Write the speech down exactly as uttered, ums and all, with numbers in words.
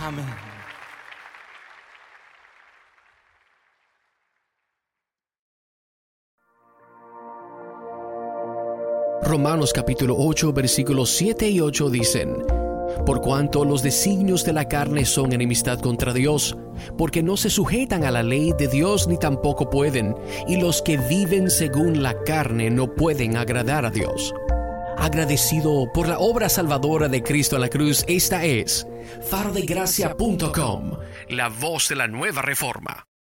Amén. Romanos capítulo ocho, versículos siete y ocho dicen: Por cuanto los designios de la carne son enemistad contra Dios, porque no se sujetan a la ley de Dios ni tampoco pueden, y los que viven según la carne no pueden agradar a Dios. Agradecido por la obra salvadora de Cristo en la cruz, esta es faro de gracia punto com, la voz de la nueva reforma.